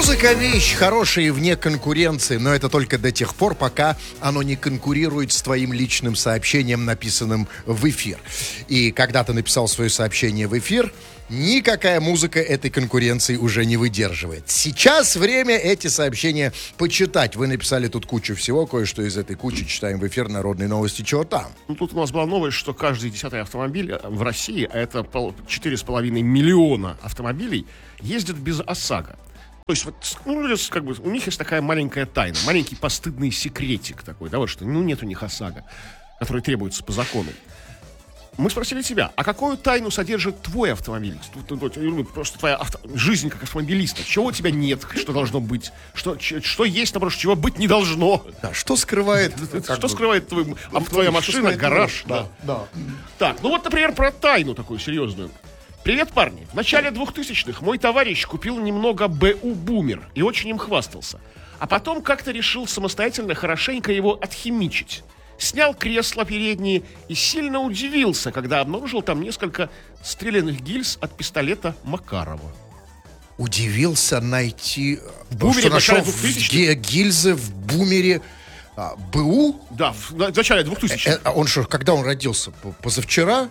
Музыка — вещь хорошая и вне конкуренции, но это только до тех пор, пока оно не конкурирует с твоим личным сообщением, написанным в эфир. И когда ты написал свое сообщение в эфир, никакая музыка этой конкуренции уже не выдерживает. Сейчас время эти сообщения почитать. Вы написали тут кучу всего, кое-что из этой кучи читаем в эфир «Народные новости». Чего там? Ну, тут у нас была новость, что каждый 10-й автомобиль в России, а это 4,5 миллиона автомобилей, ездит без ОСАГО. То есть, вот, ну, как бы, у них есть такая маленькая тайна, маленький постыдный секретик такой, да, вот что, ну, нет у них ОСАГО, который требуется по закону. Мы спросили тебя, а какую тайну содержит твой автомобиль? Просто твоя жизнь как автомобилиста. Чего у тебя нет, что должно быть? Что есть, наоборот, чего быть не должно? Да, что скрывает... Что скрывает твоя машина, гараж? Да. Так, ну вот, например, про тайну такую серьезную. Привет, парни. В начале 2000-х мой товарищ купил немного БУ «Бумер» и очень им хвастался. А потом как-то решил самостоятельно хорошенько его отхимичить. Снял кресла передние и сильно удивился, когда обнаружил там несколько стрелянных гильз от пистолета Макарова. Удивился найти... В «Бумере» что нашел гильзы в «Бумере» БУ? Да, в начале 2000-х. Он что, когда он родился? Позавчера?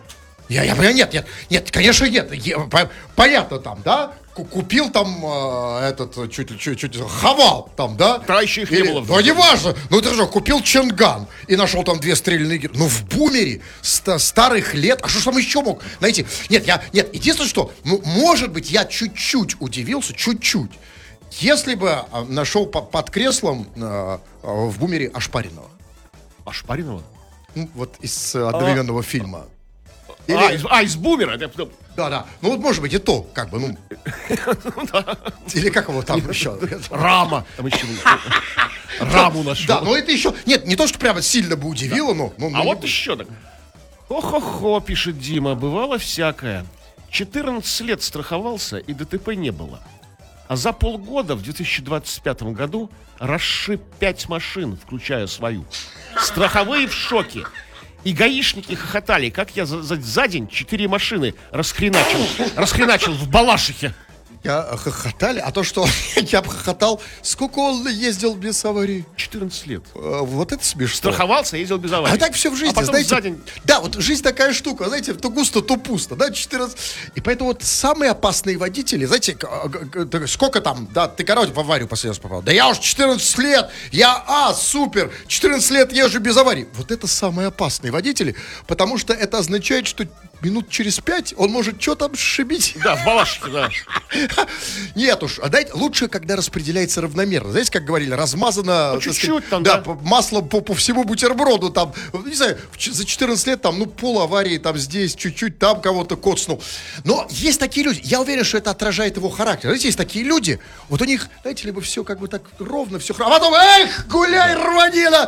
Нет, конечно, нет. Понятно там, да? Купил там чуть хавал там, да? Да, еще их не было. Ну, не важно. Ну, ты же купил Ченган и нашел там 2 стрельные гильзы. Ну, в «Бумере» старых лет. А что ж там еще мог найти? Нет, единственное, что, ну, может быть, я чуть-чуть удивился, чуть-чуть. Если бы нашел под креслом в «Бумере» Ошпаренного. Ошпаренного? Ну, вот из одновременного фильма. Из «Бумера». Да. Ну вот, может быть, и то, как бы, ну. Или как его там еще? Рама. Раму нашел. Да, но это еще. Нет, не то, что прямо сильно бы удивило, но. А вот еще так. Хо-хо-хо, пишет Дима, бывало всякое. 14 лет страховался, и ДТП не было. А за полгода в 2025 году расшиб 5 машин, включая свою. Страховые в шоке. И гаишники хохотали, как я за день 4 машины расхреначил в Балашихе. Я хохотали, а то, что я бы хохотал, сколько он ездил без аварии? 14 лет. Вот это смешно. Страховался, ездил без аварии. А так все в жизни, знаете. За день... Да, вот жизнь такая штука, знаете, то густо, то пусто, да, 14. И поэтому вот самые опасные водители, знаете, сколько там, да, ты, короче, в аварию последний раз попал. Да я уж 14 лет, супер, 14 лет езжу без аварии. Вот это самые опасные водители, потому что это означает, что минут через 5 он может что там шибить. Да, в Балашихе, да. Нет уж, дайте лучше, когда распределяется равномерно. Знаете, как говорили, размазано, ну, чуть-чуть там, да, масло по всему бутерброду, там, не знаю, за 14 лет там, ну, пол аварии, там, здесь, чуть-чуть, там кого-то коцнул. Но есть такие люди, я уверен, что это отражает его характер. Знаете, есть такие люди, вот у них, знаете, либо все как бы так ровно, все хорошо, а потом, гуляй, рванина!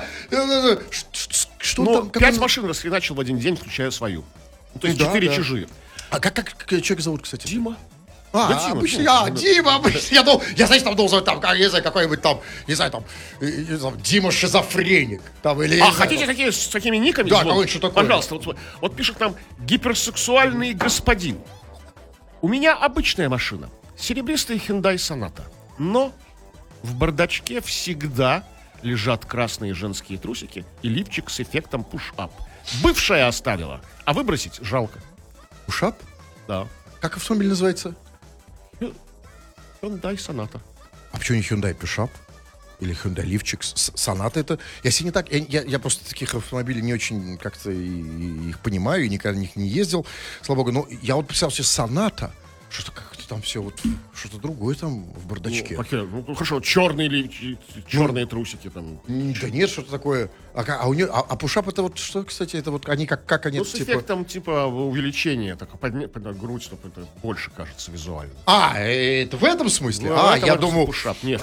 Что ну, там? 5 машин расхреначил в один день, включая свою. Ну, то есть 4 чужие. А как человека зовут, кстати? Дима. Дима, обычно, Дима, я, знаете, там должен, там, не знаю, какой-нибудь там, не знаю, там, Дима шизофреник, там, или... хотите такие, с такими никами? Да, какой что такое? Пожалуйста, вот пишет нам гиперсексуальный господин. У меня обычная машина, серебристый Hyundai Sonata, но в бардачке всегда лежат красные женские трусики и лифчик с эффектом push-up. Бывшая оставила, а выбросить жалко. Push-up? Да. Как автомобиль называется? Hyundai Sonata. А почему не Hyundai Push-up? Или Hyundai Лифчик? Sonata это... Я себе не так... Я просто таких автомобилей не очень как-то их понимаю, и никогда на них не ездил, слава богу. Но я вот представил себе Sonata. Что-то как-то там все вот... Что-то другое там в бардачке. Ну хорошо, черные трусики там. Да нет, что-то такое. А у нее... А пушап это вот что, кстати? Это вот они как они... Ну, с эффектом типа увеличения. Так, поднять грудь, чтобы это больше кажется визуально. Это в этом смысле? Ну, я думал... Пушап. Нет.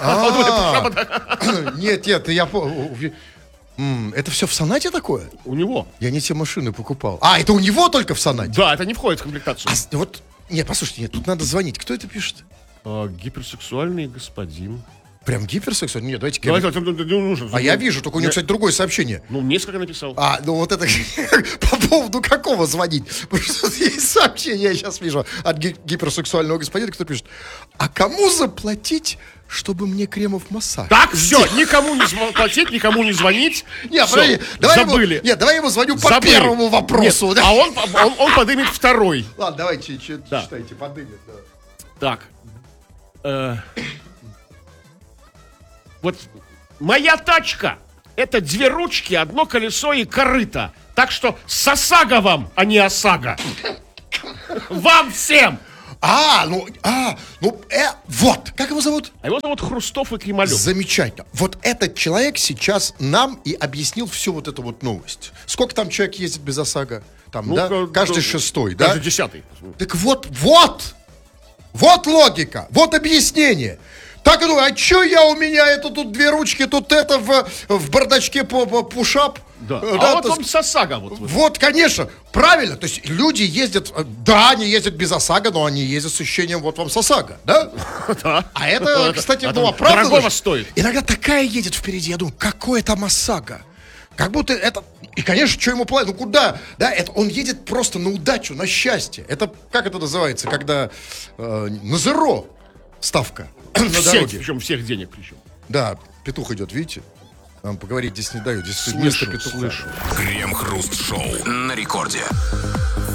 Нет, я... Это все в Сонате такое? У него. Я не те машины покупал. Это у него только в Сонате? Да, это не входит в комплектацию. Вот... Нет, послушайте, тут надо звонить. Кто это пишет? Гиперсексуальный господин. Прям гиперсексуальный? Нет, давайте... Давайте, я вижу, только у него, кстати, другое сообщение. Ну, несколько написал. Ну вот это по поводу какого звонить? Потому что есть сообщение, я сейчас вижу, от гиперсексуального господина, кто пишет: а кому заплатить, чтобы мне Кремов массаж? Так, все, никому не платить, никому не звонить. Нет, Всё, подожди, забыли. Давай я ему звоню по Забыли. первому вопросу. Нет, Да? а он подымет второй. Ладно, давайте Да. читайте, подымет. Да. Так. Вот моя тачка — это 2 ручки, 1 колесо и корыто. Так что САСАГО вам, а не ОСАГО. Вам всем! Вот, как его зовут? А его зовут Хрустов и Кремалев. Замечательно. Вот этот человек сейчас нам и объяснил всю вот эту вот новость. Сколько там человек ездит без ОСАГО? Там, да? Каждый 6-й, да? Каждый 10-й. Так вот логика, вот объяснение. Так, ну, а чё у меня это тут 2 ручки, тут это в бардачке пушап? Да. А вот вам САСАГО. Вот, конечно, правильно. То есть люди ездят, да, они ездят без ОСАГО, но они ездят с ощущением, вот вам САСАГО, да? Да. А это, кстати, оправдано. Дорогого стоит. Иногда такая едет впереди, я думаю, какое там ОСАГО? Как будто это... И, конечно, что ему платят? Ну, куда? Да, это он едет просто на удачу, на счастье. Это, как это называется, когда на зеро ставка на дороге. Причем всех денег причем. Да, петух идет, видите? Нам поговорить здесь не дают. Здесь вместо петуха. Слышу. Крем-хруст-шоу на рекорде.